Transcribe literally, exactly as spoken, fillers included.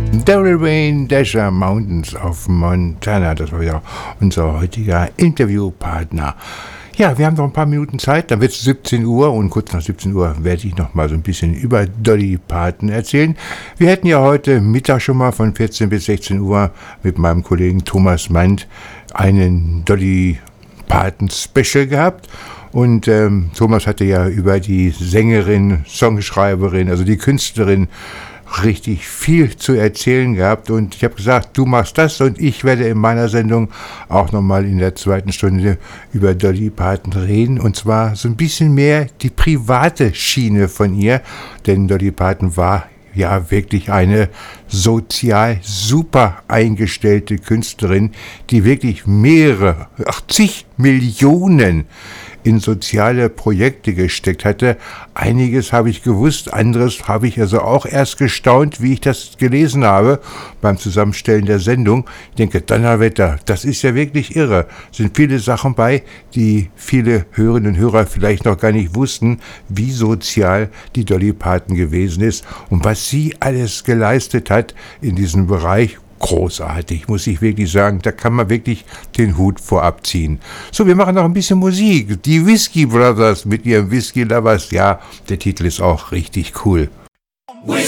Daryl Wayne, Dasher Mountains of Montana. Das war ja unser heutiger Interviewpartner. Ja, wir haben noch ein paar Minuten Zeit, dann wird es siebzehn Uhr und kurz nach siebzehn Uhr werde ich noch mal so ein bisschen über Dolly Parton erzählen. Wir hätten ja heute Mittag schon mal von vierzehn bis sechzehn Uhr mit meinem Kollegen Thomas Mand einen Dolly Parton Special gehabt. Und ähm, Thomas hatte ja über die Sängerin, Songschreiberin, also die Künstlerin, richtig viel zu erzählen gehabt. Und ich habe gesagt, du machst das und ich werde in meiner Sendung auch nochmal in der zweiten Stunde über Dolly Parton reden. Und zwar so ein bisschen mehr die private Schiene von ihr. Denn Dolly Parton war ja wirklich eine sozial super eingestellte Künstlerin, die wirklich mehrere, ach zig Millionen in soziale Projekte gesteckt hatte. Einiges habe ich gewusst, anderes habe ich also auch erst gestaunt, wie ich das gelesen habe beim Zusammenstellen der Sendung. Ich denke, Donnerwetter, das ist ja wirklich irre. Es sind viele Sachen bei, die viele Hörerinnen und Hörer vielleicht noch gar nicht wussten, wie sozial die Dolly Parton gewesen ist und was sie alles geleistet hat in diesem Bereich. Großartig, muss ich wirklich sagen. Da kann man wirklich den Hut vorab ziehen. So, wir machen noch ein bisschen Musik. Die Whiskey Brothers mit ihrem Whiskey Lovers. Ja, der Titel ist auch richtig cool. Whiskey